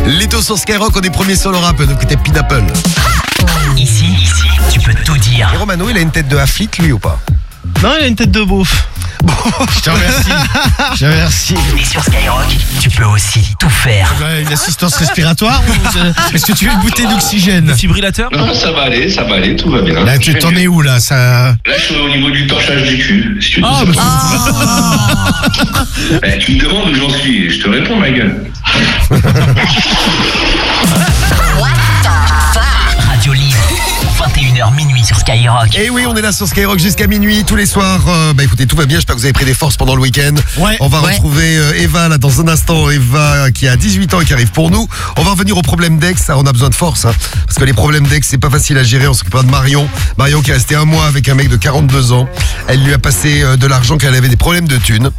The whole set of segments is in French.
Leto sur Skyrock, on est premiers sur le rap, donc écoutez Pineapple. Ici, tu peux tout dire. Et Romano, il a une tête de Haflit, lui, ou pas? Non, il a une tête de beauf. Bon, je te remercie. Et sur Skyrock, tu peux aussi tout faire. Une assistance respiratoire ou est-ce que tu veux une bouteille d'oxygène? Défibrillateur? Non, ça va aller, tout va bien. Là, tu t'en es où, là? Ça... Là, je suis au niveau du torchage du cul. Si tu veux tu me demandes où j'en suis et je te réponds, ma gueule. Radio Libre, 21h minuit sur Skyrock. Et oui, on est là sur Skyrock jusqu'à minuit tous les soirs. Écoutez, tout va bien, j'espère que vous avez pris des forces pendant le week-end. Ouais. On va retrouver Eva là dans un instant. Eva qui a 18 ans et qui arrive pour nous. On va revenir aux problèmes d'ex, ça, on a besoin de force. Parce que les problèmes d'ex, c'est pas facile à gérer. On s'occupera de Marion. Marion qui est restée un mois avec un mec de 42 ans. Elle lui a passé de l'argent car elle avait des problèmes de thunes.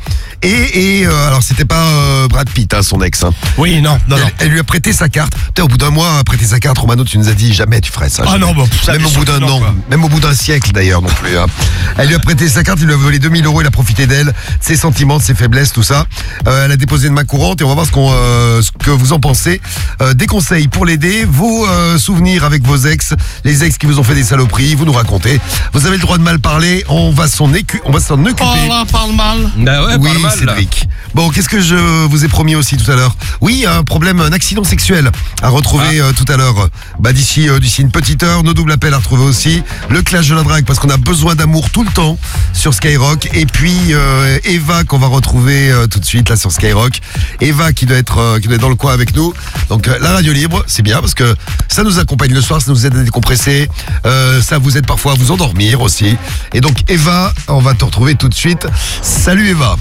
Alors c'était pas Brad Pitt, son ex. Oui, non. Elle lui a prêté sa carte. Putain, au bout d'un mois, prêter sa carte, Romano, tu nous as dit jamais tu ferais ça. Ah non, ça, même au bout d'un an, même au bout d'un siècle d'ailleurs non plus. Elle lui a prêté sa carte, il lui a volé 2000 €, il a profité d'elle, de ses sentiments, de ses faiblesses, tout ça. Elle a déposé une main courante et on va voir ce que vous en pensez. Des conseils pour l'aider, vos souvenirs avec vos ex, les ex qui vous ont fait des saloperies, vous nous racontez. Vous avez le droit de mal parler, on va s'en occuper. Oh là, parle mal. Bah ouais, Oui, parle mal, là. Cédric. Bon, qu'est-ce que je vous ai promis aussi tout à l'heure? Oui, un accident sexuel à retrouver tout à l'heure. D'ici une petite heure, nos doubles appels à retrouver aussi. Le clash de la drague, parce qu'on a besoin d'amour tout le temps sur Skyrock. Et puis Eva qu'on va retrouver tout de suite là sur Skyrock. Eva qui doit être dans le coin avec nous. Donc la radio libre, c'est bien parce que ça nous accompagne le soir, ça nous aide à décompresser. Ça vous aide parfois à vous endormir aussi. Et donc Eva, on va te retrouver tout de suite. Salut Eva.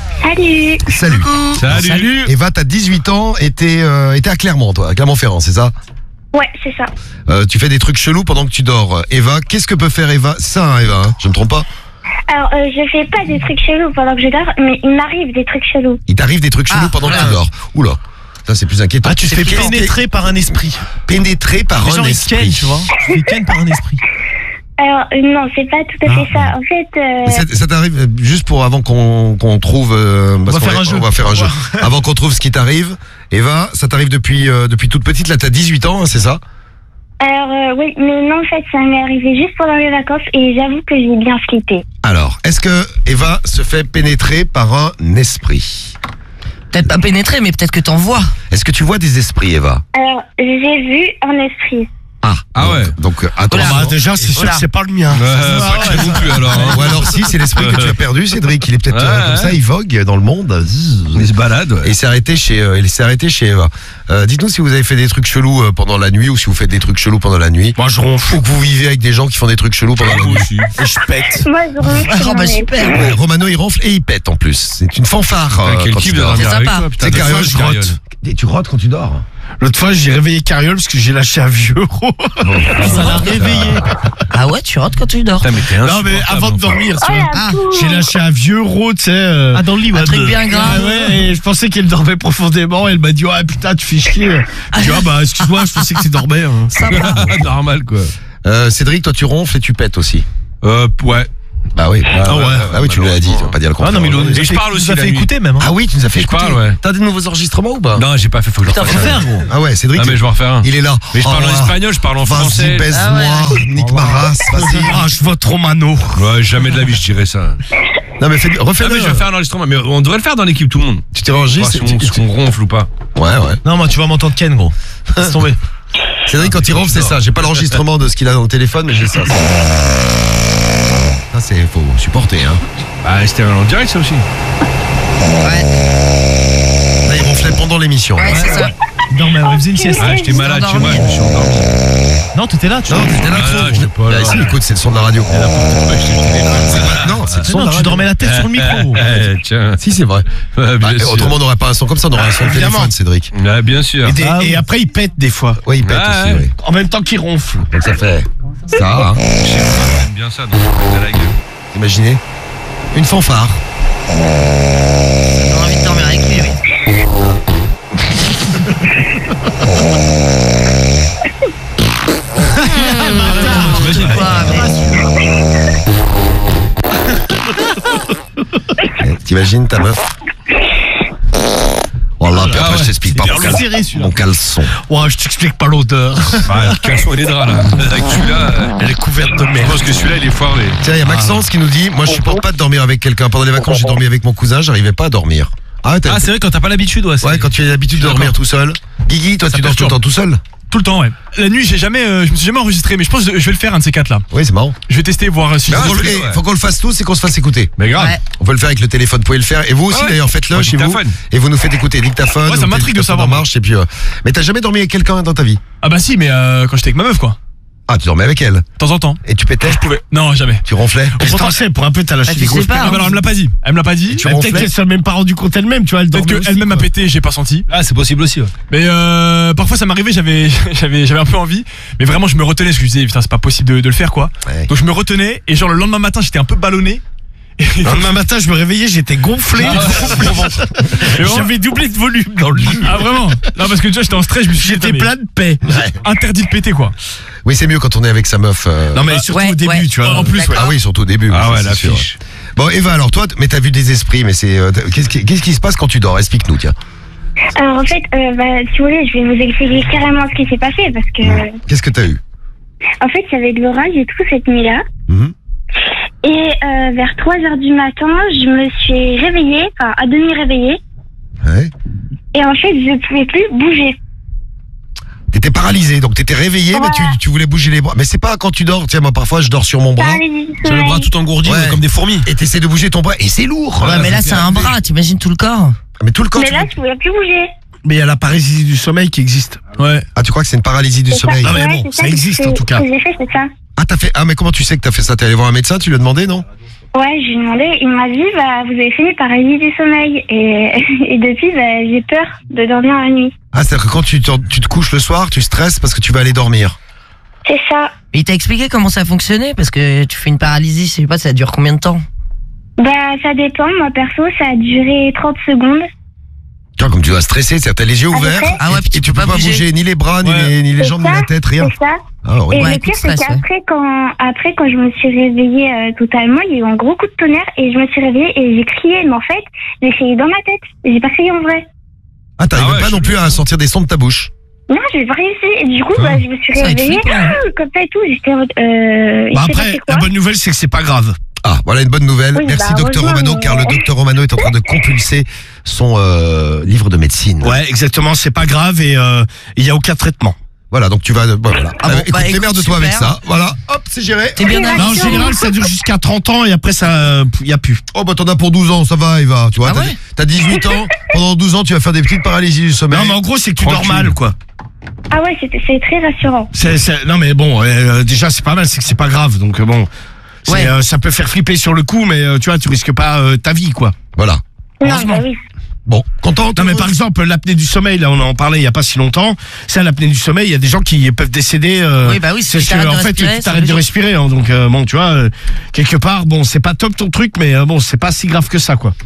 Salut. Salut. Eva, t'as 18 ans et t'es à Clermont, toi, à Clermont-Ferrand, c'est ça? Ouais, c'est ça. Tu fais des trucs chelous pendant que tu dors. Eva, qu'est-ce que peut faire Eva? Ça, Eva, je me trompe pas? Alors, je fais pas des trucs chelous pendant que je dors, mais il m'arrive des trucs chelous. Il t'arrive des trucs chelous pendant que tu dors. Oula, ça c'est plus inquiétant. Tu te fais pénétrer par un esprit. Pénétrer par un esprit. Tu vois. Tu te fais ken par un esprit. Alors, non, c'est pas tout à fait ça. En fait... Ça t'arrive juste pour avant qu'on trouve... On va faire un jeu. Avant qu'on trouve ce qui t'arrive. Eva, ça t'arrive depuis toute petite. Là, t'as 18 ans, c'est ça? Alors, oui, mais non, en fait, ça m'est arrivé juste pendant les vacances et j'avoue que j'ai bien flippé. Alors, est-ce que Eva se fait pénétrer par un esprit? Peut-être pas pénétrer, mais peut-être que t'en vois. Est-ce que tu vois des esprits, Eva? Alors, j'ai vu un esprit. Ah ouais. Donc attends. Déjà, c'est sûr que c'est pas le mien. Pas que non plus alors. Ou alors si c'est l'esprit que tu as perdu, Cédric, il est peut-être comme ça, il vogue dans le monde. Il se balade. Et il s'est arrêté chez Eva. Dites-nous si vous avez fait des trucs chelous pendant la nuit ou si vous faites des trucs chelous pendant la nuit. Moi, je ronfle. Ou que vous vivez avec des gens qui font des trucs chelous pendant la nuit. Et je pète. Moi, je ronfle. Super. Ouais, Romano il ronfle et il pète en plus. C'est une fanfare. Quel quand type il de dort. dormir avec sympa. toi, putain. C'est Des fois, Cariole, je je rote. rote. Et tu rotes quand tu dors? L'autre fois, j'ai réveillé Cariole parce que j'ai lâché un vieux euro. Ça l'a réveillé. Ah ouais, tu rentres quand tu dors. Putain, mais t'es Non, mais avant de dormir, tu vois. Ah, J'ai lâché un vieux euro, tu sais. dans le lit, Un truc bien grave. Ouais, et je pensais qu'elle dormait profondément. Elle m'a dit, ouais, putain, tu fais chier. Je dis, excuse-moi, je pensais que tu dormais. Sympa. Normal quoi. Cédric, toi tu ronfles et tu pètes aussi. Ouais. Bah oui. Ah oui, tu l'as dit, tu vas pas dire le contraire. Et je parle aussi Ça la fait nuit. écouter même. Ah oui, tu nous as fait Je écouter. parle, ouais. T'as des nouveaux enregistrements ou pas? Non, j'ai pas fait, faut que je refasse. gros. Ah ouais, Cédric. Ah mais je vais en refaire un. Il est là. Mais je parle en espagnol, je parle en français. Vas-y, baise-moi, nique ma race, vas-y. Je vote Romano. Ouais, jamais de la vie je dirais ça. Non mais refais-le. Non mais je vais faire un enregistrement, mais on devrait le faire dans l'équipe tout le monde. Tu t'es enregistré. Si on ronfle ou pas. Ouais. Non, moi, tu vas m'entendre Ken, gros. Laisse tomber. Cédric, quand il ronfle, c'est ça. J'ai pas l'enregistrement de ce qu'il a dans le téléphone, mais j'ai ça. Ça, faut supporter, hein. Bah, c'était en direct, ça aussi. Ouais. Là, il ronflait pendant l'émission. Ouais, c'est ça. Non, mais on faisait une sieste. Ah, j'étais malade chez moi, je me suis endormi. Non, t'étais là, tu Non, vois. t'étais là, Ah, j'étais pas là. Ici, écoute, c'est le son de la radio. Non, c'est le son de la Tu radio. dormais la tête sur le micro. Tiens. Si, c'est vrai. Bien sûr. Autrement, on n'aurait pas un son comme ça, on aurait un son de Évidemment. téléphone, Cédric. Ah, bien sûr. Et après, il pète des fois. Oui, il pète Ah, aussi, ouais. oui. En même temps qu'il ronfle. Donc ça fait ça, hein. J'aime bien ça, donc c'est la gueule. Imaginez. Une fanfare. J'ai envie de dormir avec lui, oui. T'imagines ta meuf? Oh là, puis après, je t'explique pas. bien serré, celui-là. Mon caleçon. Ouais, je t'explique pas l'odeur. Ah, le caleçon et les draps là. Avec celui-là, Elle est couverte de je merde. pense que celui-là il est foiré. Tiens, il y a Maxence qui nous dit, moi je supporte pas de dormir avec quelqu'un. Pendant les vacances, j'ai dormi avec mon cousin, j'arrivais pas à dormir. Ah, Ah, c'est vrai quand t'as pas l'habitude, ouais. ouais, quand tu as l'habitude de dormir tout seul. Guigui, toi tu dors tout le temps tout seul? Tout le temps, ouais. La nuit, je me suis jamais enregistré, mais je pense que je vais le faire un de ces quatre là. Oui, c'est marrant. Je vais tester, voir si Mais je faut qu'on le fasse tous et qu'on se fasse écouter. Mais grave. Ouais. On peut le faire avec le téléphone, vous pouvez le faire. Et vous aussi Ah ouais. d'ailleurs, faites-le Ouais, chez vous. dictaphone. Et vous nous faites écouter dictaphone. Ouais, ça ou m'intrigue de dictaphone savoir, en moi. marche. Et puis, mais t'as jamais dormi avec quelqu'un dans ta vie? Ah bah si, mais quand j'étais avec ma meuf, quoi. Ah, tu dormais avec elle. De temps en temps. Et tu pétais? Non, jamais. Tu ronflais? Pourtant, c'est pour un peu, t'as lâché tu des sais grosses pas, perles. Ah bah alors, elle me l'a pas dit. Elle me l'a pas dit. tu Mais ronflais? peut-être qu'elle s'est même pas rendu compte elle-même, tu vois, elle Peut-être dormait aussi, qu'elle-même a quoi. pété, j'ai pas senti. Ah, c'est possible aussi, ouais. Mais parfois ça m'arrivait, j'avais un peu envie, mais vraiment je me retenais parce que je disais putain c'est pas possible de le faire quoi. Ouais. Donc je me retenais et genre le lendemain matin j'étais un peu ballonné. Le lendemain matin, je me réveillais, j'étais gonflé. Mais vraiment- J'avais doublé de volume dans le lit. Ah vraiment? Non parce que tu vois j'étais en stress, je me suis dit J'étais putain, plein de paix. mais interdit de péter quoi. Oui, c'est mieux quand on est avec sa meuf. Non, mais surtout Ouais, au début, ouais. tu vois. En plus ouais. Ah oui, surtout au début. Ah oui, ouais, ça, la c'est sûr. fiche. Bon, Eva, alors toi, mais t'as vu des esprits, mais c'est qu'est-ce qui se passe quand tu dors? Explique-nous, tiens. Alors en fait, si vous voulez, je vais vous expliquer carrément ce qui s'est passé parce que, Qu'est-ce que t'as eu? en fait, il y avait de l'orage et tout cette nuit-là. Mhm. Et vers 3h du matin, je me suis réveillée, enfin à demi réveillée. Ouais. Et en fait, je ne pouvais plus bouger. T'étais paralysé, donc t'étais réveillé, mais tu voulais bouger les bras. Mais c'est pas quand tu dors. Tiens, moi parfois je dors sur mon bras Paralysie du C'est le bras sommeil. tout engourdi, Ouais. comme des fourmis. et t'essaies de bouger ton bras et c'est lourd. Ouais, mais là, c'est un bras, t'imagines tout le corps. Mais tout le corps. Mais tu là, veux- je pouvais plus bouger. Mais il y a la paralysie du sommeil qui existe. Ouais. Ah, tu crois que c'est une paralysie du C'est ça. sommeil? Non, mais Ouais, bon, c'est ça existe, que- en tout cas. Ce que j'ai fait, c'est ça. Ah, t'as fait. Ah, mais comment tu sais que t'as fait ça? T'es allé voir un médecin? Tu lui as demandé, non? Ouais, je lui ai demandé, il m'a dit, vous avez fait une paralysie du sommeil. Et depuis, j'ai peur de dormir la nuit. Ah, c'est-à-dire que quand tu te couches le soir, tu stresses parce que tu vas aller dormir. C'est ça. Et il t'a expliqué comment ça fonctionnait? Parce que tu fais une paralysie, je sais pas, ça dure combien de temps? Ça dépend. Moi, perso, ça a duré 30 secondes. Tu vois, comme tu dois stresser, c'est-à-dire t'as les yeux À peu ouverts près. Ah ouais, puis et tu peux pas bouger. bouger ni les bras, ni Ouais. les C'est jambes, ni ça, la tête, rien. C'est ça. Ah, ouais. Et Ouais, le coup de pire, c'est stress, qu'après, quand je me suis réveillée totalement, il y a eu un gros coup de tonnerre et je me suis réveillée et j'ai crié. Mais en fait, j'ai crié dans ma tête. J'ai pas crié en vrai. Ah, t'arrives Ah ouais, pas non plus à sortir des sons de ta bouche. Non, j'ai pas réussi. Et du coup, je me suis Ça va être réveillée flippant. comme ça et tout. J'étais en mode, il Bah s'est après, passé quoi la bonne nouvelle, c'est que c'est pas grave. Ah, voilà une bonne nouvelle. Oui, Merci bah, docteur heureusement, Romano, car le mais- docteur Romano est en train de compulser son livre de médecine. Ouais, exactement, c'est pas grave et il y a aucun traitement. Voilà, donc tu vas. Voilà. Ah bon, écoute, bah, écoute, démerde-toi avec super. ça. Voilà, hop, c'est géré. T'es bien Ouais. allé. Non, en général, ça dure jusqu'à 30 ans et après, ça, y a plus. Oh, bah t'en as pour 12 ans, ça va, Eva. Tu vois, Ah ouais t'as 18 ans, pendant 12 ans, tu vas faire des petites paralysies du sommeil. Non, mais en gros, c'est que tu dors Tranquille. mal, quoi. Ah ouais, c'est très rassurant. Non, mais bon, déjà, c'est pas mal, c'est que c'est pas grave. Donc, bon, Ouais. ça peut faire flipper sur le coup, mais tu vois, tu risques pas ta vie, quoi. Voilà. Non, Heureusement. bah oui. Bon, contente Non, mais heureuse par exemple, l'apnée du sommeil, là, on en parlait il y a pas si longtemps. C'est l'apnée du sommeil, il y a des gens qui peuvent décéder. Oui, bah oui, si parce tu que, t'arrêtes de en fait, respirer, tu ça t'arrêtes veut de dire- respirer. Hein, donc, bon, tu vois, quelque part, bon, c'est pas top ton truc, mais bon, c'est pas si grave que ça, quoi.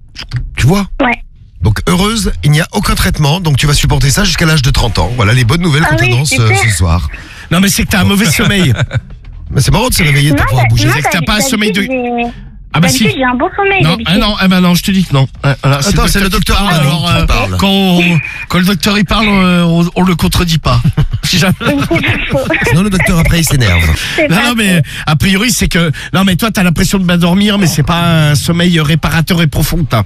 Tu vois Ouais. Donc heureuse, il n'y a aucun traitement, donc tu vas supporter ça jusqu'à l'âge de 30 ans. Voilà les bonnes nouvelles Ah qu'on oui, t'annonce super. ce soir. Non, mais c'est que t'as un mauvais sommeil. Mais c'est marrant de se réveiller et de pas pouvoir bouger. c'est que t'as pas un sommeil de- Ah, bah si. D'habitude, j'ai un bon sommeil. Non, d'habitude. non, je te dis que non. Voilà, Attends, c'est le docteur qui parle, Romano alors, qui parle. Quand le docteur il parle, on le contredit pas. Si jamais. Oui, c'est pas faux. Sinon le docteur après il s'énerve. C'est Non, pas non, mais a priori, c'est que. Non, mais toi, t'as l'impression de bien dormir, mais c'est pas un sommeil réparateur et profond que t'as.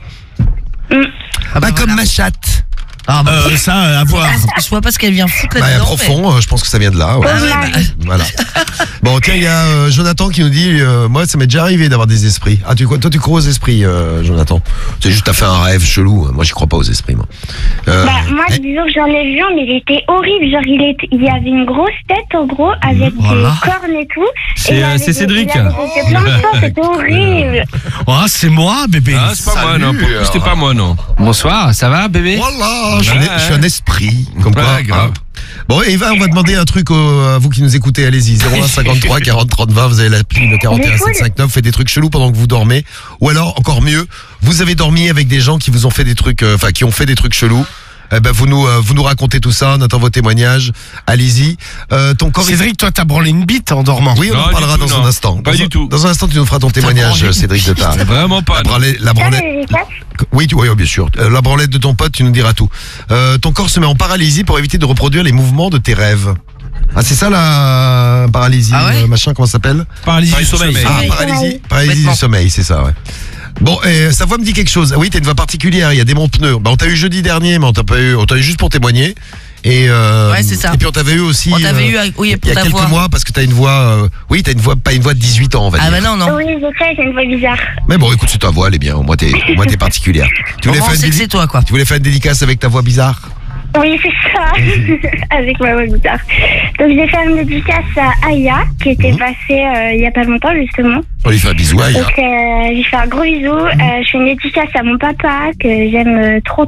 Ah bah, Comme voilà. ma chatte. Ah bah, Ça, à voir. je vois pas ce qu'elle vient foutre Bah, là-dedans. profond, je pense que ça vient de là. Ouais. mais- Ah ouais, bah, Voilà. Bon, tiens, il y a Jonathan qui nous dit, moi, ça m'est déjà arrivé d'avoir des esprits. Ah, toi, tu crois aux esprits, Jonathan? C'est juste, t'as fait un rêve chelou. Moi, j'y crois pas aux esprits, moi. Moi, disons que j'en ai vu un, mais il était horrible. Genre, il y avait une grosse tête, en gros, avec Voilà. des cornes et tout. C'est, Et il avait c'est des- Cédric. il avait des plein de sang, c'était horrible. Oh, c'est moi, bébé. Ah, c'est pas moi, non. Pour le coup, c'était pas moi, non. Bonsoir, ça va, bébé? Voilà, je Ouais. suis un esprit. Comme quoi, Ouais, grave. Bon, Eva, on va demander un truc à vous qui nous écoutez. Allez-y, 01 53 40 30 20. Vous avez l'appli le 41 759. Faites des trucs chelous pendant que vous dormez. Ou alors, encore mieux, vous avez dormi avec des gens qui vous ont fait des trucs, qui ont fait des trucs chelous. vous nous racontez tout ça, on attend vos témoignages. Allez-y. Ton corps. Cédric, toi, t'as branlé une bite en dormant. Oui, on en Non, parlera du tout, dans non. un instant. Pas du tout. Dans un instant, tu nous feras ton témoignage, Cédric de Tard. Vraiment pas. non. La branlette. Oui, bien sûr. La branlette de ton pote, tu nous diras tout. Ton corps se met en paralysie pour éviter de reproduire les mouvements de tes rêves. Ah, c'est ça la paralysie, Ah ouais machin, comment ça s'appelle? Paralysie du sommeil. Ah, Oui. paralysie du Complètement. sommeil, c'est ça, ouais. Bon, sa voix me dit quelque chose. Oui, t'as une voix particulière, il y a des bons pneus. Bah, on t'a eu jeudi dernier, mais on t'a eu juste pour témoigner. Et, Ouais, c'est ça. Et puis on t'avait eu aussi. On t'avait eu, oui, il y pour a ta quelques voix. mois, parce que t'as une voix, pas une voix de 18 ans, on va dire. Ah bah non, non. Oui, je sais, j'ai une voix bizarre. Mais bon, écoute, c'est ta voix, elle est bien. Au moins, t'es particulière. Tu voulais, Comment on faire sait une que c'est toi, quoi? tu voulais faire une dédicace avec ta voix bizarre? Oui, c'est ça, avec ma voix bizarre. Donc, je vais faire une dédicace à Aya, qui était passée il y a pas longtemps, justement. On lui fait un bisou, Aya. Donc, je lui fais un gros bisou. Je fais une dédicace à mon papa, que j'aime trop.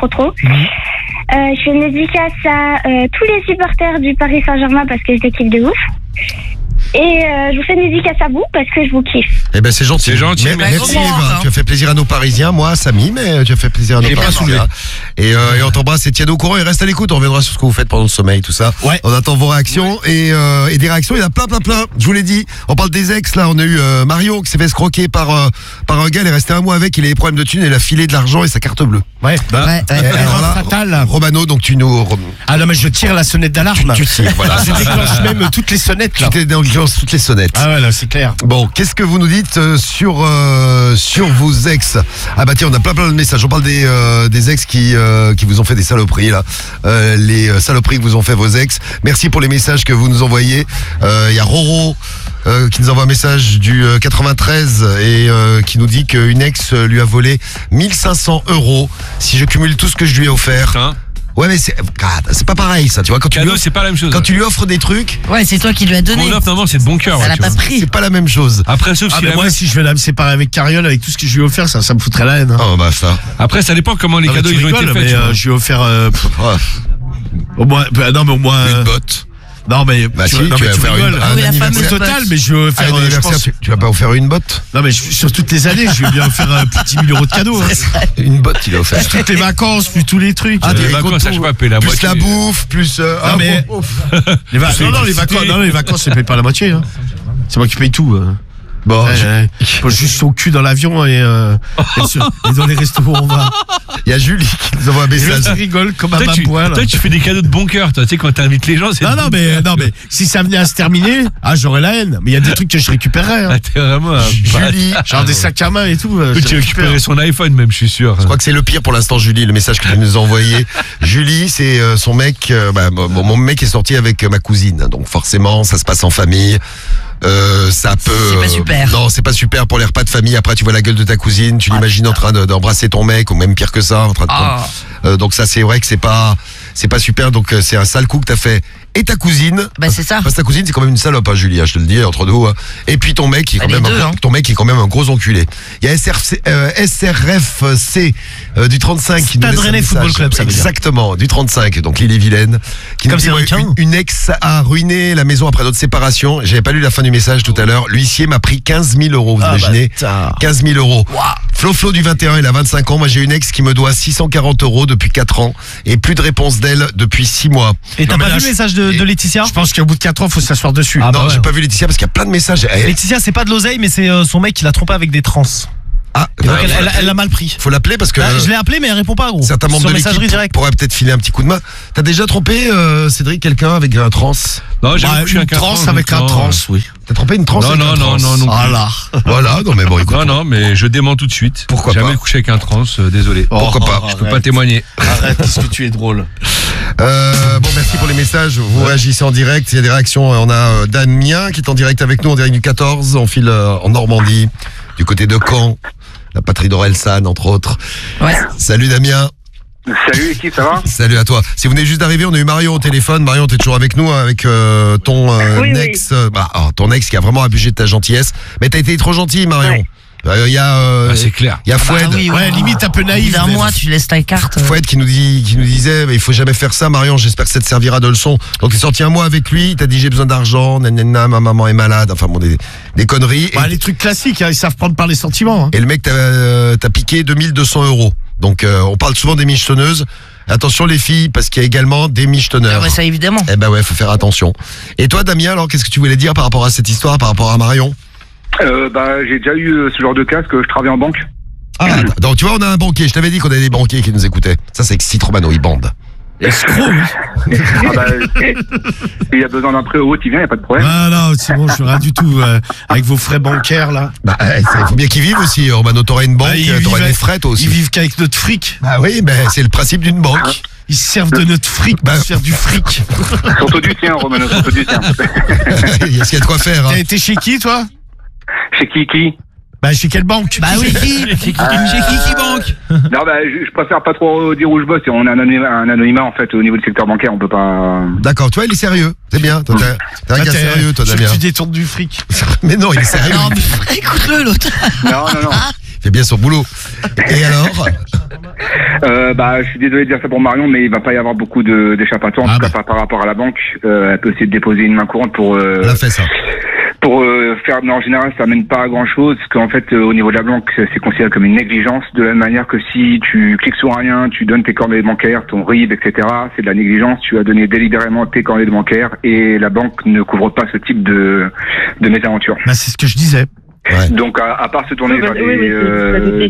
Je fais une dédicace à tous les supporters du Paris Saint-Germain, parce que je les kiffe de ouf. Et je vous fais une dédicace à vous, parce que je vous kiffe. Eh ben, c'est gentil. C'est gentil, Mais- merci. Merci, Gros Eva. hein. Tu as fait plaisir à nos Parisiens, moi, à Samy, mais tu as fait plaisir à nos Il est pas Parisiens. Et on t'embrasse et tiens au courant et reste à l'écoute. On reviendra sur ce que vous faites pendant le sommeil, tout ça. Ouais. On attend vos réactions et des réactions. Il y en a plein. Je vous l'ai dit. On parle des ex, là. On a eu Marion qui s'est fait escroquer par un gars. Il est resté un mois avec. Il a des problèmes de thunes. Il a filé de l'argent et sa carte bleue. Ouais. Ouais, Et ouais. alors là, Fatal. Romano, donc tu nous. Ah non, mais je tire la sonnette d'alarme. Tu tires, voilà. Je déclenche même toutes les sonnettes, là. Tu t'es dans toutes les sonnettes. Ah ouais, là, c'est clair. Bon, qu'est-ce que vous nous dites sur vos ex? Ah bah tiens, on a plein de messages. On parle des ex qui vous ont fait des saloperies là, les saloperies que vous ont fait vos ex. Merci pour les messages que vous nous envoyez. Il y a Roro qui nous envoie un message du 93 et qui nous dit qu'une ex lui a volé 1500 €. Si je cumule tout ce que je lui ai offert. Putain. Ouais, mais c'est pas pareil ça. Tu vois, quand tu lui Cadeau, offres, c'est pas la même chose. quand tu lui offres des trucs, Ouais, c'est toi qui lui as donné. Qu'on offre, normalement, c'est de bon cœur. Ça ouais, l'a tu pas vois. pris. c'est pas la même chose. Après, sauf Ah, si mais la moi, meuf- si je vais me séparer avec Cariole, avec tout ce que je lui ai offert, ça me foutrait la haine. Hein. Oh bah ça. Après, ça dépend comment les Ah, mais cadeaux tu ils ont été rigoles, faits. mais tu vois. je lui ai offert Oh, au moins. Non, mais au moins. une botte. Non, mais. Bah si, non, tu mais vas tu faire rigoles. Ah oui, la anniversaire. Au fameuse total, botte. mais je lui ai À offert. Je l'anniversaire, pense. tu vas pas offert une botte? Non, mais sur toutes les années, je lui ai bien offert plus de 10 000 € de cadeaux. Hein. Une botte, il a offert. Plus toutes les vacances, plus tous les trucs. Ah, des les vacances, comptes ça, je sais pas, payer la plus moitié. la bouffe, plus. Non, mais- bon, Non, non, les vacances, je paye pas la moitié. Hein. C'est moi qui paye tout. Hein. bon, Faut juste au cul dans l'avion et dans les restos où on va. il y a Julie qui nous envoie un Et message. je rigole comme un Toi, babouin. là. toi, tu fais des cadeaux de bon cœur, toi. Tu sais, quand t'invites les gens, c'est. Non, mais si ça venait à se terminer, j'aurais la haine. Mais il y a des trucs que je récupérerais. Hein. Ah, t'es vraiment un. Julie, Genre des sacs à main et tout. Tu je récupère. récupérais son iPhone, même, je suis sûr. je crois que c'est le pire pour l'instant, Julie, le message que tu nous as envoyé. Julie, c'est son mec. Mon mec est sorti avec ma cousine, donc forcément, ça se passe en famille. Ça peut. C'est pas super. Non, c'est pas super pour les repas de famille. Après, tu vois la gueule de ta cousine, tu l'imagines en train d'embrasser ton mec, ou même pire que ça, en train de. Ah. Donc ça, c'est vrai que c'est pas super. Donc c'est un sale coup que t'as fait. Et ta cousine. Bah, c'est ça. Parce que ta cousine, c'est quand même une salope, hein, Julie, hein, je te le dis, entre nous. Hein. Et puis ton mec, qui est Bah, quand les même deux, hein. ton mec, qui est quand même un gros enculé. Il y a SRFC du 35 qui nous Stade laisse un Rennais Football message. Club, ça veut dire. Exactement, du 35, donc l'île-et-Vilaine. Qui Comme nous dit, c'est ouais, une ex a ruiné la maison après notre séparation. J'avais pas lu la fin du message tout à l'heure. L'huissier m'a pris 15 000 €, vous imaginez 15 000 €. Flo du 21, il a 25 ans. Moi, j'ai une ex qui me doit 640 € depuis 4 ans et plus de réponse d'elle depuis 6 mois. Et t'as Non, mais pas là, vu le message de Laetitia? Je pense qu'au bout de 4 ans, faut s'asseoir dessus. Ah, bah non, ouais. j'ai pas vu Laetitia parce qu'il y a plein de messages. Laetitia, c'est pas de l'oseille, mais c'est son mec qui l'a trompé avec des trans. Ah, Et donc elle l'a mal pris. faut l'appeler parce que Bah, je l'ai appelé, mais elle répond pas, gros. certains membres Sur de messagerie l'équipe directe. pourraient peut-être filer un petit coup de main. T'as déjà trompé, Cédric, quelqu'un avec un trans? Non, j'ai Bah, couché une avec un trans trans, avec un non. trans, oui. T'as trompé une trans Non, avec non, un non, trans? non, non. Ah là. Voilà, non mais bon, écoute. Non, non, mais je dément tout de suite. Pourquoi Jamais pas couché avec un trans, désolé. Pourquoi pas Je peux pas témoigner. Arrête, qu'est-ce que tu es drôle. Bon, merci pour les messages. Vous réagissez en direct. Il y a des réactions. On a Damien qui est en direct avec nous, en direct du 14. On file en Normandie, du côté de Caen. La patrie d'Orelsan, entre autres. Ouais. Salut Damien. Salut l'équipe, ça va? Salut à toi. Si vous venez juste d'arriver, on a eu Marion au téléphone. Marion, t'es toujours avec nous, hein, avec ton Oui, oui. ex. Ton ex qui a vraiment abusé de ta gentillesse. Mais t'as été trop gentil, Marion. Il y a, Ah, c'est clair. il y a Bah Foued. oui, Ouais, limite un peu Au bout naïf. d'un mais- mois, tu laisses ta carte. Foued qui nous disait, mais il faut jamais faire ça, Marion. J'espère que ça te servira de leçon. Donc il est sorti un mois avec lui. Il t'a dit j'ai besoin d'argent. Nanana, ma maman est malade. Enfin bon, des conneries. Bah, les trucs classiques, hein, ils savent prendre par les sentiments. Hein. Et le mec t'a piqué 2200 €. Donc on parle souvent des michetonneuses. Attention les filles, parce qu'il y a également des michetonneurs. Ah ouais, ça évidemment. Eh ben ouais, faut faire attention. Et toi, Damien, alors, qu'est-ce que tu voulais dire par rapport à cette histoire, par rapport à Marion? J'ai déjà eu ce genre de cas, que je travaille en banque. Ah, donc tu vois, on a un banquier. Je t'avais dit qu'on avait des banquiers qui nous écoutaient. Ça, c'est Exit Romano, il bande. Escroc, oui. Il y a besoin d'un prêt ou autre, il vient, il n'y a pas de problème. Ah non, c'est bon, je suis rien du tout. Avec vos frais bancaires, là. Bah, il faut bien qu'ils vivent aussi, Romano. T'auras une banque, Bah, ils t'auras vivent- des frais, toi aussi. Ils vivent qu'avec notre fric. Bah oui, ben c'est le principe d'une banque. Ils se servent de notre fric pour Bah. se faire du fric. Surtout du tien, Romano, surtout du tien. Il y a de quoi faire. Hein. T'as été chez qui, toi? Chez qui? Bah, chez quelle banque? Bah oui, chez qui banque? Non, je préfère pas trop dire où je bosse. On a un anonymat, en fait, au niveau du secteur bancaire, on peut pas... D'accord, tu vois, il est sérieux. C'est bien. T'es un gars sérieux, toi, je veux Damien. que tu détournes du fric. Mais non, il est sérieux. Non, mais écoute-le, l'autre. Non. Il fait bien son boulot. Et alors? Je suis désolé de dire ça pour Marion, mais il va pas y avoir beaucoup d'échappatoires, en Ah tout cas pas par rapport à la banque. Elle peut essayer de déposer une main courante pour... Elle a fait ça. Pour faire, mais en général, ça amène pas à grand chose, parce qu'en fait, au niveau de la banque, c'est considéré comme une négligence, de la même manière que si tu cliques sur un lien, tu donnes tes coordonnées bancaires, ton RIB, etc., c'est de la négligence, tu as donné délibérément tes coordonnées bancaires, et la banque ne couvre pas ce type de mésaventure. Bah, c'est ce que je disais. Ouais. Donc, à part se tourner vers Oui,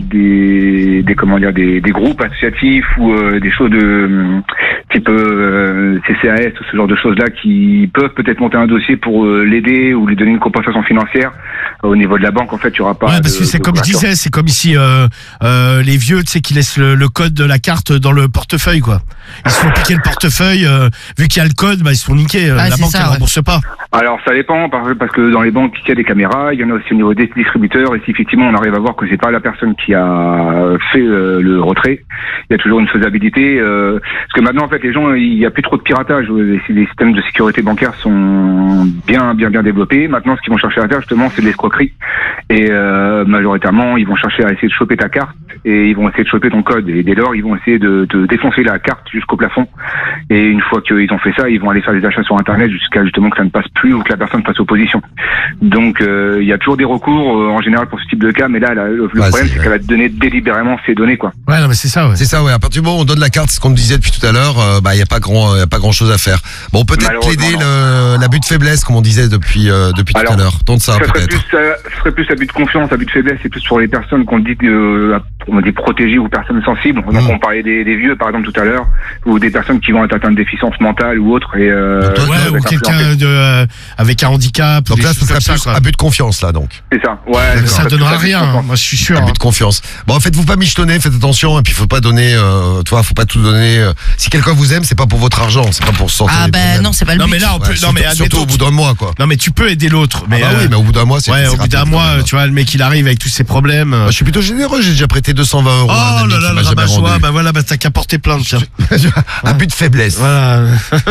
des groupes associatifs ou des choses de type CCAS ou ce genre de choses-là qui peuvent peut-être monter un dossier pour l'aider ou lui donner une compensation financière, au niveau de la banque, en fait, il n'y aura pas. Ouais, parce que c'est comme je disais, c'est comme ici les vieux, tu sais, qui laissent le code de la carte dans le portefeuille, quoi. Ils se font piquer le portefeuille, vu qu'il y a le code, bah ils se font niquer. Ah, la c'est banque ça, elle ouais. rembourse pas. Alors ça dépend parce que dans les banques il y a des caméras, il y en a aussi au niveau des distributeurs et si effectivement on arrive à voir que c'est pas la personne qui a fait le retrait, il y a toujours une faisabilité parce que maintenant en fait les gens il y a plus trop de piratage, les systèmes de sécurité bancaire sont bien développés. Maintenant ce qu'ils vont chercher à faire justement c'est de l'escroquerie et majoritairement ils vont chercher à essayer de choper ta carte et ils vont essayer de choper ton code et dès lors ils vont essayer de défoncer la carte jusqu'au plafond et une fois qu'ils ont fait ça ils vont aller faire des achats sur internet jusqu'à justement que ça ne passe plus ou que la personne passe opposition. Donc il y a toujours des recours en général pour ce type de cas, mais là le problème c'est qu'elle va te donner délibérément ses données quoi. Ouais, non, mais c'est ça, ouais. C'est ça, ouais. À partir du moment où on donne la carte, ce qu'on disait depuis tout à l'heure, il y a pas grand chose à faire. Bon, peut-être Malheureusement, plaider l'abus de faiblesse, comme on disait depuis tout à l'heure. Donc ça, peut-être. Ce serait plus abus de confiance, abus de faiblesse, c'est plus pour les personnes qu'on dit protégées ou personnes sensibles. Donc on parlait des vieux par exemple tout à l'heure, ou des personnes qui vont être atteintes de déficience mentale ou autre. Et Ouais, ou quelqu'un avec un handicap. Donc des là, ce choses serait comme ça, plus quoi. abus de confiance, là, donc. c'est ça. Ouais. D'accord. Ça serait donnera plus abus de rien, confiance. moi je suis sûr. Abus de confiance. Bon, faites-vous pas michetonner, faites attention, et puis faut pas donner, faut pas tout donner. Si quelqu'un vous aime, c'est pas pour votre argent, c'est pas pour se sortir. Ah des ben problèmes. non, c'est pas le Non, but. mais là, on peut. Ouais, Non, mais surtout au admettons. bout d'un mois, quoi. Non, mais tu peux aider l'autre. Mais, Ah bah oui, mais au bout d'un mois, c'est. ouais, au bout d'un mois, tu vois, le mec il arrive avec tous ses problèmes. Moi, je suis plutôt généreux, j'ai déjà prêté 220 € à un Oh ami là qui là, m'a le jamais rabat-joie, rendu. bah voilà, bah t'as qu'à porter plainte, tiens. Abus de faiblesse. Voilà.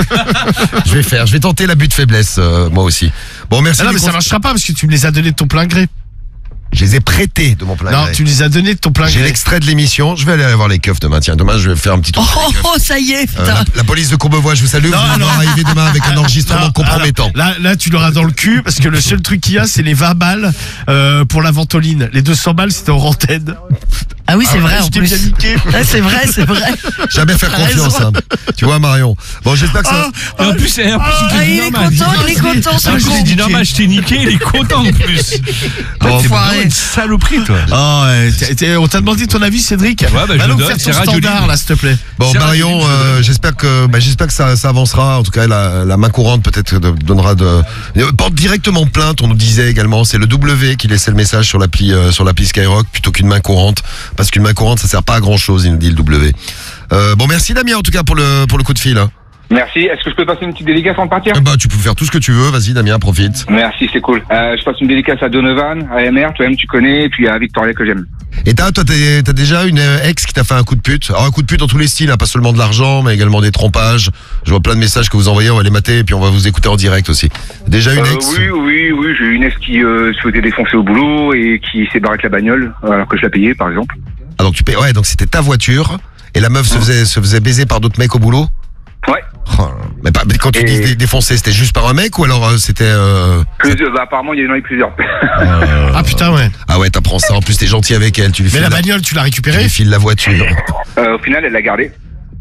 Je vais tenter l'abus de faiblesse, moi aussi. Bon, merci. Ah non, les mais ça cons- marchera pas parce que tu me les as donnés de ton plein gré. Je les ai prêtés de mon plein Non, gré. tu les as donnés de ton plein J'ai gré. l'extrait de l'émission. Je vais aller voir les keufs demain. Tiens, demain, je vais faire un petit tour. Oh, ça y est, putain. La police de Courbevoie, je vous salue. Non, vous allez non. arriver demain avec un enregistrement Non, compromettant. alors, là, tu l'auras dans le cul parce que le seul truc qu'il y a, c'est les 20 balles pour la ventoline. Les 200 balles, c'était en antenne. Ah oui, c'est vrai, en Je t'ai bien plus. niqué. Ouais, c'est vrai, c'est vrai. Jamais faire T'as confiance. raison. Hein. Tu vois, Marion. Bon, j'espère que ça. Et en plus, il te Ah, dit il est normal. content, ce Ah, je con. lui ai dit normal, je t'ai niqué, il est content en plus. Bon, T'es faut vraiment arrêter. une saloperie, toi. Oh, ouais, on t'a demandé ton avis, Cédric. bah, je Va le donc donne, faire c'est ton Radio standard, Libre. là, s'il te plaît. Bon, C'est Marion, j'espère que ça avancera. En tout cas, la main courante peut-être donnera porte directement plainte. On nous disait également, c'est le W qui laissait le message sur l'appli Skyrock plutôt qu'une main courante, parce qu'une main courante ça sert pas à grand chose. Il nous dit le W. Bon, merci Damien en tout cas pour le coup de fil. Hein. Merci. Est-ce que je peux passer une petite dédicace avant de partir? Bah, tu peux faire tout ce que tu veux. Vas-y, Damien, profite. Merci, c'est cool. Je passe une dédicace à Donovan, à MR, toi-même tu connais, et puis à Victoria que j'aime. Et toi, t'as déjà une ex qui t'a fait un coup de pute. Alors un coup de pute dans tous les styles, hein, pas seulement de l'argent, mais également des trompages. Je vois plein de messages que vous envoyez, on va les mater et puis on va vous écouter en direct aussi. Déjà une ex. Oui, j'ai eu une ex qui se faisait défoncer au boulot et qui s'est barrée avec la bagnole, alors que je la payais par exemple. Ah, donc tu payes. Ouais, donc c'était ta voiture et la meuf se faisait baiser par d'autres mecs au boulot. Ouais. Oh, mais quand tu dis défoncer, c'était juste par un mec ou alors c'était Apparemment il y en a eu plusieurs. Ah putain, ouais. Ah ouais, t'apprends ça. En plus, t'es gentil avec elle. Tu lui Mais files la bagnole, tu l'as tu récupérée? lui files la voiture. Au final elle l'a gardée.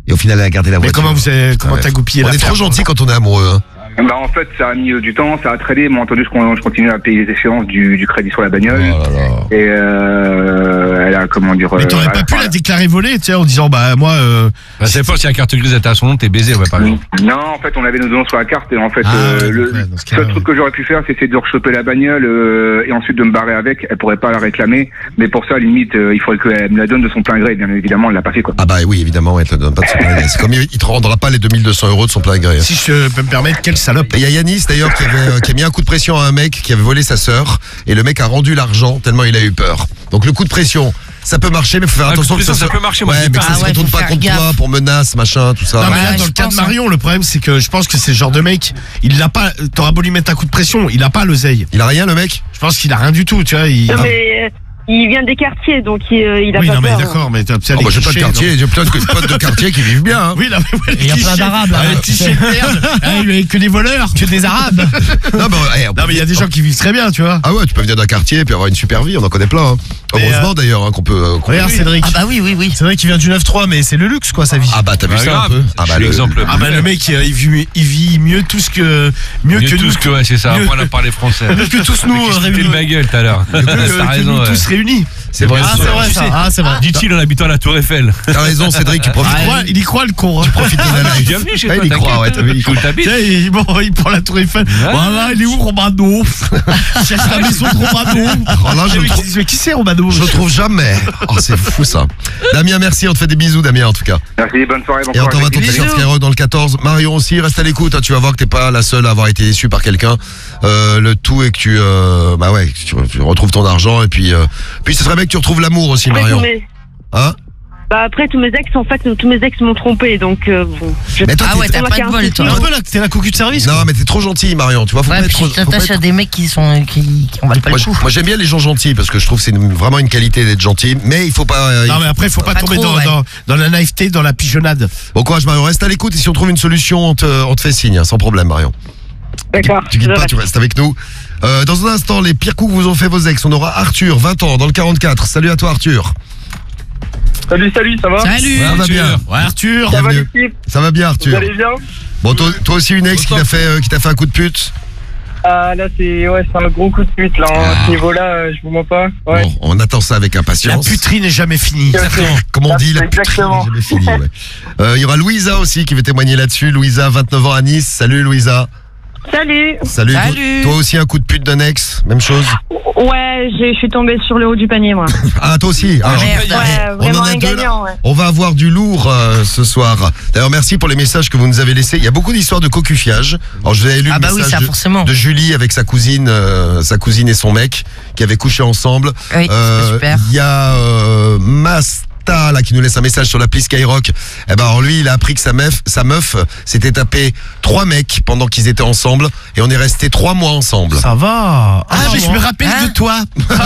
Et au final, elle a gardé la Mais voiture. comment t'as goupillé On est l'affaire, trop gentil quoi. quand on est amoureux. Hein. Bah en fait ça a mis du temps, ça a traîné, mais entendu je continue à payer les échéances du crédit sur la bagnole. Oh là là. Et elle a comment dire. Mais t'aurais à pas la pu fin, la déclarer volée, tu sais, en disant bah moi. Bah, c'est pas si la carte grise était à son nom, t'es baisé, ouais, par exemple. Non, en fait, on avait nos noms sur la carte et en fait, Ouais, le dans ce cas-là, seul truc que j'aurais pu faire, c'est de rechoper la bagnole et ensuite de me barrer avec. Elle pourrait pas la réclamer, mais pour ça, limite, il faudrait qu'elle me la donne de son plein gré. Bien évidemment, elle l'a pas fait quoi. Ah bah oui, évidemment, elle te donne pas de son plein gré. C'est comme il te rendra pas les 2200 € de son plein gré. Hein. Si je peux me permettre, quelle salope. Et il y a Yanis d'ailleurs qui a mis un coup de pression à un mec qui avait volé sa sœur et le mec a rendu l'argent tellement il a eu peur. Donc le coup de pression, ça peut marcher mais faut faire Ah, attention le coup de que pression, ça peut marcher, moi, Ouais, j'ai mais peur. que ça se Ah ouais, retourne faut pas faire contre gaffe. toi pour menaces, machin, tout ça. Non mais Ouais, là dans je le cas de pense, Marion, le problème c'est que je pense que c'est le genre de mec, il l'a pas. T'auras beau lui mettre un coup de pression, il a pas l'oseille. Il a rien le mec. Je pense qu'il a rien du tout, tu vois. Non, mais il vient des quartiers, donc il a Oui, pas non mais peur. d'accord, mais t'as Oh bah j'ai pas de quartier, j'ai plein de potes de quartier qui vivent bien. Hein. Oui, non, mais ouais, Il y a plein d'Arabes, là. Les clichés de merde. Ah, mais que des voleurs. Que des Arabes. Non mais Non mais il y a des gens qui vivent très bien, tu vois. Ah ouais, tu peux venir d'un quartier et puis avoir une super vie, on en connaît plein. Hein. Mais, Heureusement d'ailleurs hein, qu'on peut. Regarde Cédric. Ah bah oui, oui, oui. C'est vrai qu'il vient du 9-3, mais c'est le luxe quoi sa vie. Ah bah t'as vu Bah, ça grave. un peu. Ah Je bah suis l'exemple. Ah bah le mec il vit mieux tout ce que mieux que tout nous ce que, ouais, c'est ça, mieux- apprendre à parler français. mieux que tous nous Qui se foutait réunis. de ma gueule tout à l'heure. Que T'as raison, nous ouais. tous réunis. C'est vrai. Ah c'est vrai Tu ça. sais, Ah c'est vrai. Dit-il en habitant à la Tour Eiffel. T'as raison Cédric, tu profites. Il y croit le con. Hein. Profite de la life. Bienvenue chez Ah, toi, il y croit, ouais, t'as vu, il y Où croit. t'habites. Tiens, il prend la tour Eiffel. Voilà, il est où Romano? Il cherche la maison de Romano. Oh là, je le trouve. Mais qui c'est Romano? Je le trouve jamais. Oh, c'est fou ça. Damien, merci, on te fait des bisous, Damien, en tout cas. Merci, bonne soirée, bon Et on courage. t'envoie ton t-shirt Skyrock dans le 14. Marion aussi, reste à l'écoute, hein, tu vas voir que t'es pas la seule à avoir été déçue par quelqu'un. Le tout est que tu retrouves ton argent et puis ce serait bien que tu retrouves l'amour aussi, Après, Marion. Bah, après, tous mes ex, en fait, tous mes ex m'ont trompé, donc bon. Mais toi, Ah ouais, t'as pas de bol, toi. Un peu là, t'es la cocu de service. Non, mais t'es trop gentil, Marion. Tu vois, faut Ouais, pas être puis trop. tu faut pas t'attaches être- à des mecs qui en valent pas Moi, le coup. moi, j'aime bien les gens gentils parce que je trouve que c'est vraiment une qualité d'être gentil, mais il faut pas. Non mais après faut pas Pas tomber trop, ouais. dans la naïveté, dans la pigeonnade. Bon courage, Marion. Reste à l'écoute et si on trouve une solution, on te fait signe, hein, sans problème, Marion. D'accord. Tu quittes pas, tu restes avec nous. Dans un instant, les pires coups que vous ont fait vos ex. On aura Arthur, 20 ans, dans le 44. Salut à toi, Arthur. Salut, ça va? Salut. Ça va bien. Ouais Arthur. Ça va, Bienvenue. l'équipe? Ça va bien, Arthur. Vous allez bien? Bon, toi aussi une ex qui t'a fait un coup de pute. Ah, là, c'est un gros coup de pute, là. À ce niveau-là, je vous mens pas. Ouais. Bon, on attend ça avec La impatience. puterie n'est jamais finie. Comme on dit, la puterie Exactement. n'est jamais finie, ouais. Il y aura Louisa aussi qui veut témoigner là-dessus. Louisa, 29 ans à Nice. Salut Louisa. Salut. Salut. Salut. Toi aussi un coup de pute d'un ex, même chose. Ouais, je suis tombée sur le haut du panier, moi. Ah, toi aussi. Alors, Merde. Ouais, on en vraiment a un deux, là. gagnant, ouais. On va avoir du lourd ce soir. D'ailleurs, merci pour les messages que vous nous avez laissés. Il y a beaucoup d'histoires de cocufiage. Alors, je vous avais lu Ah le bah oui, message ça forcément. de Julie avec sa cousine et son mec qui avaient couché ensemble. Oui, c'était super. Il y a Masta là qui nous laisse un message sur l'appli Skyrock. Eh ben alors lui, il a appris que sa meuf s'était tapé 3 mecs pendant qu'ils étaient ensemble et on est resté 3 mois ensemble. Ça va. Ah mais je me rappelle Hein de toi.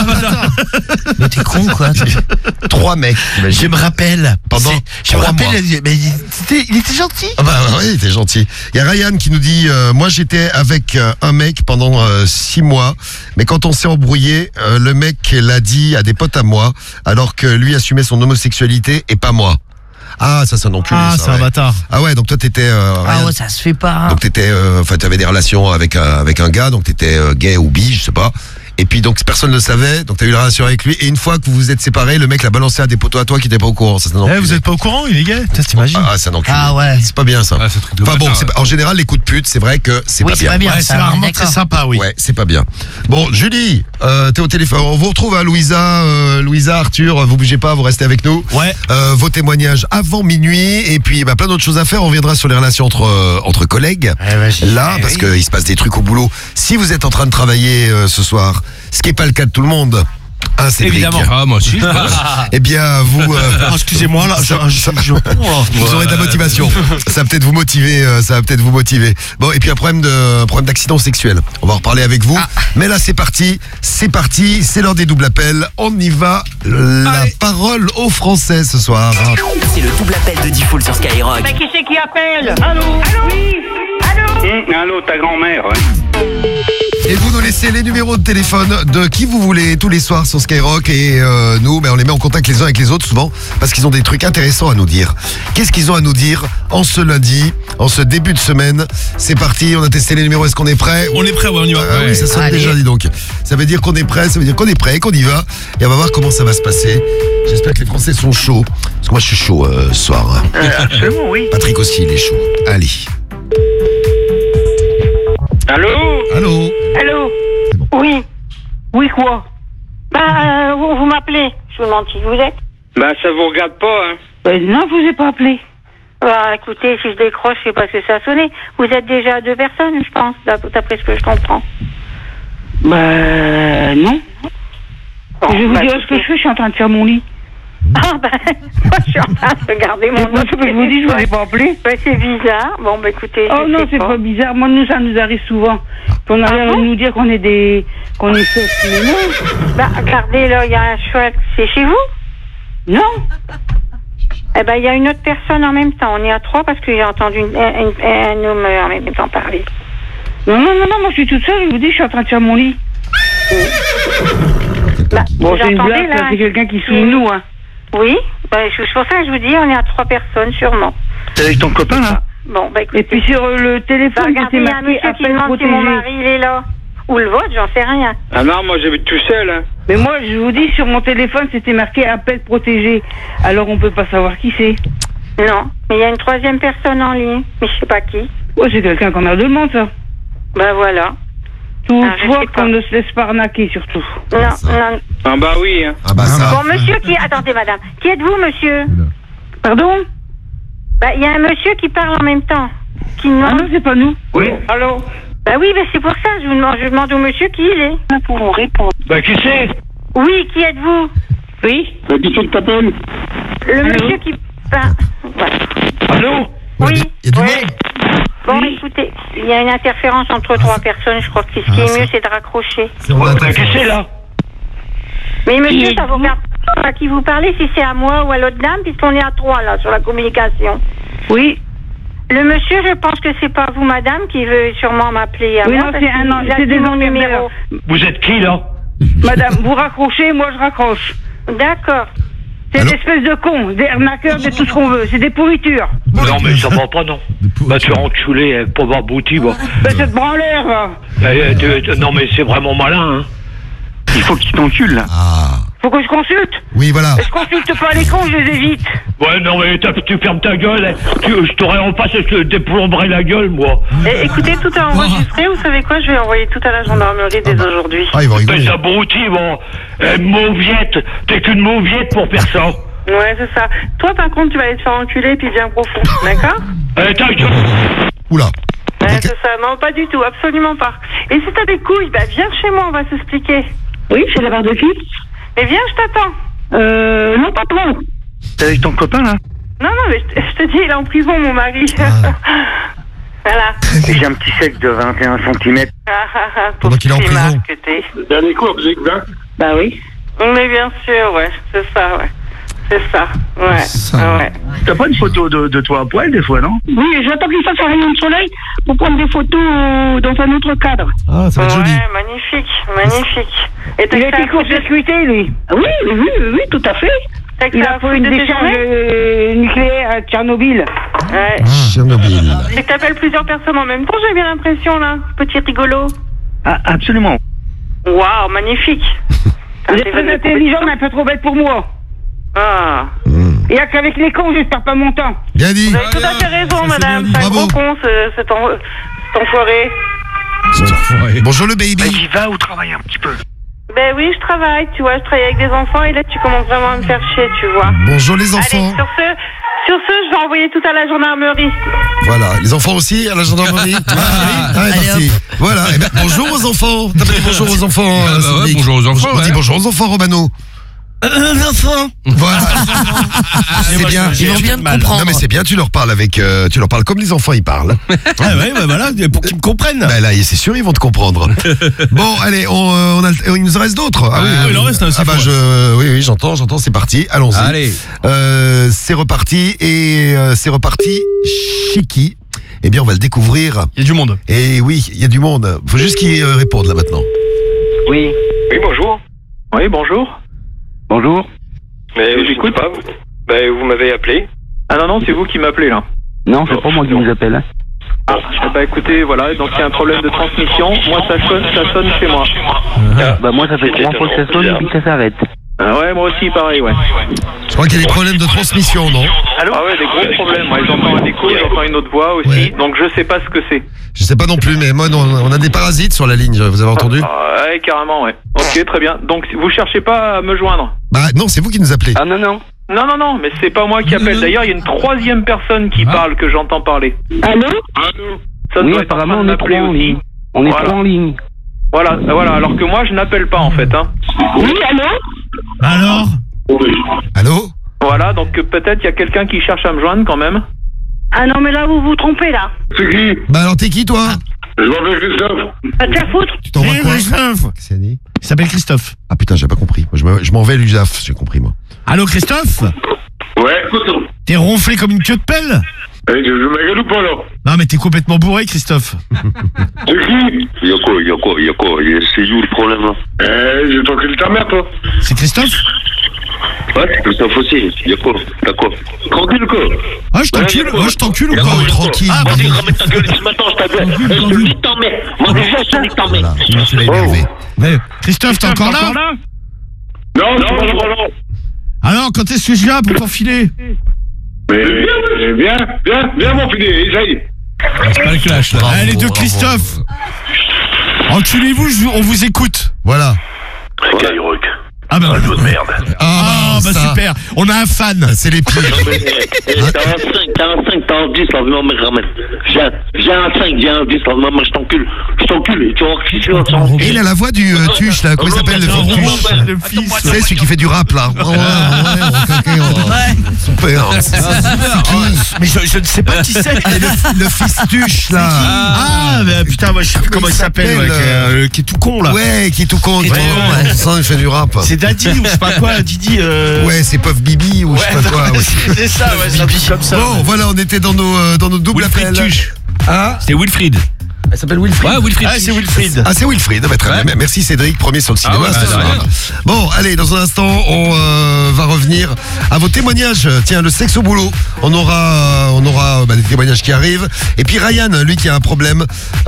Mais t'es con quoi. 3 mecs. Je me rappelle. Pendant Je me 3 rappelle. mois. Mais il était gentil. Ah bah oui, t'es gentil. Il y a Ryan qui nous dit moi j'étais avec un mec pendant 6 mois, mais quand on s'est embrouillé, le mec l'a dit à des potes à moi, alors que lui assumait son homosexualité et pas moi. Ah ça c'est un enculé. Ah ça, c'est un ouais. bâtard. Ah ouais, donc toi t'étais Ah Ryan, ouais, ça se fait pas. donc t'étais t'avais des relations avec un gars, donc t'étais gay ou bi, je sais pas. Et puis donc personne ne le savait, donc t'as eu la relation avec lui et une fois que vous vous êtes séparés, le mec l'a balancé à des potos à toi qui étaient pas au courant. Ça c'est un enculé. Vous êtes pas au courant, il est gay. T'imagines? Ah c'est un enculé. Ah ouais. C'est pas bien ça. Ah, c'est un truc de Enfin bon, bâtard, c'est pas- en général les coups de pute, c'est vrai que c'est Oui, pas c'est bien. pas bien. Ouais, ça, c'est on est rarement très d'accord. sympa, oui. Ouais, c'est pas bien. Bon, Julie, t'es au téléphone. On vous retrouve à Louisa, Arthur, vous bougez pas, vous restez avec nous. Ouais. Vos témoignages avant minuit et puis plein d'autres choses à faire. On reviendra sur les relations entre collègues. Là, parce qu'il se passe des trucs au boulot. Si vous êtes en train de travailler ce soir, ce qui n'est pas le cas de tout le monde. Hein, Cédric. Évidemment. Ah, moi aussi. Eh bien, vous, Excusez-moi là. vous aurez de la motivation. Ça va peut-être vous motiver. Bon, et puis un problème d'accident sexuel. On va en reparler avec vous. Mais là, c'est parti, c'est l'heure des doubles appels. On y va. La parole aux Français ce soir. C'est le double appel de Diffoul sur Skyrock. Mais qui c'est qui appelle? Allô? Allô? Oui? Allô? Allô, ta grand-mère, ouais. Et vous nous laissez les numéros de téléphone de qui vous voulez tous les soirs sur Skyrock. Et nous, on les met en contact les uns avec les autres souvent parce qu'ils ont des trucs intéressants à nous dire. Qu'est-ce qu'ils ont à nous dire en ce lundi, en ce début de semaine? C'est parti, on a testé les numéros, est-ce qu'on est prêt? On est prêt, ouais, on y va. Oui, ça sonne déjà, dis donc. Ça veut dire qu'on est prêt, ça veut dire qu'on est prêt, qu'on y va. Et on va voir comment ça va se passer. J'espère que les Français sont chauds. Parce que moi, je suis chaud ce soir. Absolument, oui. Patrick aussi, il est chaud. Allez. Allô? Allô? Allô? Oui. Oui, quoi? Vous m'appelez. Je vous demande qui vous êtes. Bah, ça vous regarde pas, hein. Non, je vous ai pas appelé. Bah, écoutez, si je décroche, c'est parce que ça a sonné. Vous êtes déjà 2 personnes, je pense, d'après ce que je comprends. Bah, non. Bon, je vais vous dire ce que je fais, je suis en train de faire mon lit. Ah, moi, je suis en train de regarder mon lit. Je vous dis, je vous ai pas appelé. Ouais, c'est bizarre. Bon, écoutez. Oh non, c'est pas bizarre. Moi, ça nous arrive souvent. On a l'air de nous dire qu'on est fausses. Mais non. Bah, regardez, là, il y a un chouette. C'est chez vous? Non. Eh ben, il y a une autre personne en même temps. On est à 3 parce que j'ai entendu un homme en même temps parler. Non, moi, je suis toute seule. Je vous dis, je suis en train de faire mon lit. Bon, c'est une blague, là, c'est quelqu'un qui souille nous, hein. Oui, c'est pour ça que je vous dis, on est à 3 personnes, sûrement. T'es avec ton copain, là? Bon, écoutez. Et puis sur le téléphone, regardez, il y a un monsieur qui demande si mon mari, il est là. Ou le vôtre, j'en sais rien. Ah non, moi, j'habite tout seul, hein. Mais moi, je vous dis, sur mon téléphone, c'était marqué appel protégé. Alors, on peut pas savoir qui c'est. Non, mais il y a une 3e personne en ligne. Mais je sais pas qui. Ouais, c'est quelqu'un qu'on a demandé, ça. Ben voilà. Toutefois qu'on ne se laisse pas arnaquer, surtout. Non. Ah bah oui, hein. Ah bah ça. Bon, monsieur qui... Attendez, madame. Qui êtes-vous, monsieur? Pardon? Bah, il y a un monsieur qui parle en même temps. Qui demande... Ah non, c'est pas nous. Oui. Allô? Bah oui, mais c'est pour ça. Je demande au monsieur qui il est. Pour vous répondre. Bah qui c'est? Oui, qui êtes-vous? Oui. Bah qui c'est que t'appelles? Le monsieur qui... Voilà. Allô? Oui. Bon, écoutez, il y a une interférence entre 3 personnes. Je crois que ce qui est mieux, c'est de raccrocher. Bah qui c'est, là? Mais monsieur, ça vous regarde pas à qui vous parlez, si c'est à moi ou à l'autre dame, puisqu'on est à 3, là, sur la communication. Oui. Le monsieur, je pense que c'est pas vous, madame, qui veut sûrement m'appeler à moi. Oui, non, c'est des noms numéros. Vous êtes qui, là? Madame, vous raccrochez, moi je raccroche. D'accord. C'est des espèces de cons, des arnaqueurs, de tout ce qu'on veut. C'est des pourritures. Non, mais ça va pas, non. Bah, tu es enculé, pauvre abouti, moi. Bah, c'est de branleur, là. Non, mais c'est vraiment malin, hein. Il faut qu'il t'encule, là. Ah. Faut que je consulte? Oui, voilà. Je consulte pas les cons, je les évite. Ouais, non, mais tu fermes ta gueule. Je t'aurais en face, je te déplomberais la gueule, moi. Écoutez, tout est enregistré. Vous savez quoi? Je vais envoyer tout à la gendarmerie dès aujourd'hui. Ah, ils vont rigoler. Mais abouti, bon. Mauviette. T'es qu'une mauviette pour faire ça. Ouais, c'est ça. Toi, par contre, tu vas aller te faire enculer puis bien profond. D'accord? Ta gueule. Oula. Ouais, c'est ça. Non, pas du tout. Absolument pas. Et si t'as des couilles, bah, viens chez moi, on va s'expliquer. Oui, c'est la barre de qui? Mais viens, je t'attends. Non, pas trop. T'es avec ton copain, là? Non, mais je te dis, il est en prison, mon mari. Voilà. J'ai un petit sexe de 21 cm. Pendant qu'il est en prison. Dernier cours, vous êtes là? Bah oui. Mais bien sûr, ouais. C'est ça, ouais. C'est ça, ouais. Ouais. T'as pas une photo de toi à poil, des fois, non? Oui, j'attends qu'il fasse un rayon de soleil pour prendre des photos dans un autre cadre. Ah, ça va être joli. Ouais, magnifique. Et il a été court-circuité, lui. Oui, tout à fait. Il a fait une décharge nucléaire à Tchernobyl. Ouais. Tchernobyl. Et que t'appelles plusieurs personnes en même temps, j'ai bien l'impression, là. Petit rigolo. Ah, absolument. Waouh, magnifique. Vous êtes très intelligent, mais un peu trop bête pour moi. Ah. Il n'y a qu'avec les cons, je perds pas mon temps. Bien dit. Vous avez tout à fait raison, madame. C'est un gros con, cet enfoiré. Bonjour le baby. J'y va ou travaille un petit peu? Ben oui, je travaille, tu vois, je travaille avec des enfants et là tu commences vraiment à me faire chier, tu vois. Bonjour les enfants. Allez, sur ce, je vais envoyer tout à la gendarmerie. Voilà, les enfants aussi à la gendarmerie. Merci. Voilà, et ben, bonjour aux enfants. T'as pas dit bonjour aux enfants. Bonjour aux enfants. On dit bonjour aux enfants, Romano. Enfants. Voilà. C'est bien. Ils vont bien te comprendre. Non mais c'est bien, tu leur parles comme les enfants ils parlent. Ah ouais, bah voilà, pour qu'ils me comprennent. Bah là, c'est sûr, ils vont te comprendre. Bon, allez, il nous en reste d'autres. Ah oui, il en reste un. Ah bah oui, j'entends, c'est parti. Allons-y. Allez. C'est reparti et c'est reparti. Chiki. Eh bien, on va le découvrir. Il y a du monde. Et oui, il y a du monde. Faut juste qu'il réponde là maintenant. Oui. Oui, bonjour. Oui, bonjour. Bonjour. Mais je n'écoute pas. Vous m'avez appelé. Ah non, c'est vous qui m'appelez là. Non, c'est pas moi qui vous appelle. Écoutez, voilà, donc il y a un problème de transmission. Moi, ça sonne chez moi. Moi, ça fait 3 fois que ça sonne et puis que ça s'arrête. Ouais, moi aussi, pareil, ouais. Je crois qu'il y a des problèmes de transmission, non? Allô? Ah ouais, des gros problèmes. Moi, j'entends un écho, j'entends une autre voix aussi. Ouais. Donc, je sais pas ce que c'est. Je sais pas non plus, mais moi, on a des parasites sur la ligne, vous avez entendu? Ouais, carrément, ouais. Ok, très bien. Donc, vous cherchez pas à me joindre? Bah non, c'est vous qui nous appelez. Ah non. Non, mais c'est pas moi qui appelle. D'ailleurs, il y a une 3e personne qui parle, que j'entends parler. Allô? Ça doit être apparemment, on est 3 en ligne. On est 3 en ligne. Voilà, alors que moi, je n'appelle pas, en fait, hein. Oui, allô? Alors? Allô? Voilà, donc peut-être il y a quelqu'un qui cherche à me joindre quand même. Ah non, mais là, vous vous trompez, là. C'est qui? Bah alors, t'es qui, toi? Je m'appelle Christophe. Va te faire foutre. Tu t'en vas quoi? Christophe. Qu'est-ce qu'il a dit? Il s'appelle Christophe. Ah putain, j'ai pas compris. Moi, je m'en vais à l'USAF, j'ai compris, moi. Allô, Christophe? Ouais. T'es ronflé comme une queue de pelle? Tu veux ma gueule ou pas, là? Non, mais t'es complètement bourré, Christophe. C'est qui? Il y a quoi? C'est où le problème, là? Je t'encule ta mère, toi. C'est Christophe? Ouais, c'est Christophe aussi. Il y a quoi? T'as quoi? Tranquille, quoi? Ah, je t'encule ou quoi? Tranquille. Ah, vas-y, ramène ta gueule, maintenant, je t'appelle. Je te nique ta mère. Moi, déjà, je te nique ta mère. Voilà, tu l'as énervé. Mais, Christophe, t'es encore là? Non, je suis pas là. Alors, quand est-ce que je viens pour t'enfiler? Mais viens, mon filet, essaye. C'est pas le clash, là. Allez, les deux Christophe. Enculez-vous, on vous écoute. Voilà. Skyrock. Ah bah, de merde. Ah bah ça. Super, on a un fan. C'est les pires. T'as un 5, t'as un 10, là, non, mais ramène. J'ai un 5, j'ai un 10, là, non, mais je t'encule, et tu vas voir qui c'est. Et il a la voix du Tuche, là, comment il s'appelle, le Tuche? Tu sais, celui qui fait du rap, là. Super. Mais je ne sais pas qui c'est. Le fils Tuche, là. Ah, mais putain, moi je sais plus comment il s'appelle, qui est tout con, là. Ouais, qui est tout con. Il fait du rap. C'est Daddy ou je sais pas quoi, Didi. Ouais, c'est Puff Bibi ou je sais pas quoi. C'est ça, ouais, c'est un truc comme ça. Bon, voilà, on était dans nos doubles appels. Ah, C'est Wilfried. elle s'appelle Wilfried. Ouais, Wilfried. Ah, c'est Wilfried. Ah, c'est Wilfried. Bah, très bien. Merci Cédric, premier sur le cinéma. ouais, ce soir. Bon, allez, dans un instant, on va revenir à vos témoignages. Tiens, le sexe au boulot. On aura des témoignages qui arrivent. Et puis Ryan, lui qui a un problème,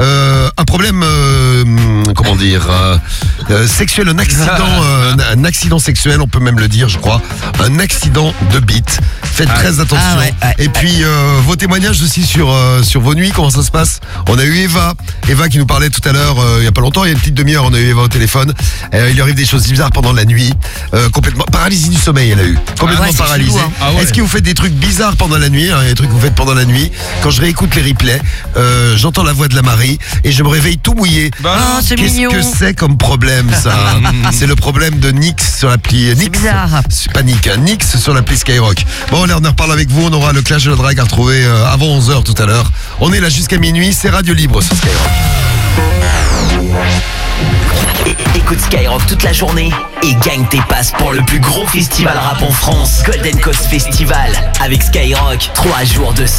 comment dire, sexuel, un accident sexuel, on peut même le dire, je crois, un accident de bite. Faites très attention. Et puis vos témoignages aussi sur vos nuits, comment ça se passe. On a eu Eva qui nous parlait tout à l'heure, il y a pas longtemps, il y a une petite demi-heure, on a eu Eva au téléphone. Il lui arrive des choses bizarres pendant la nuit, complètement paralysie du sommeil, elle a eu, complètement paralysée. Chelou, hein. Ah ouais. Est-ce que vous faites des trucs bizarres pendant la nuit? Il y a des trucs que vous faites pendant la nuit. Quand je réécoute les replays, j'entends la voix de la Marie et je me réveille tout mouillé. Ah, c'est mignon. Qu'est-ce que c'est comme problème, ça? C'est le problème de Nix sur l'appli. C'est bizarre. C'est pas Nick, hein, Nix sur l'appli Skyrock. Bon, là, on en reparle avec vous. On aura le clash de la drague à retrouver avant 11h tout à l'heure. On est là jusqu'à minuit. C'est Radio Libre sur Skyrock. Écoute Skyrock toute la journée et gagne tes passes pour le plus gros festival rap en France, Golden Coast Festival, avec Skyrock. 3 jours de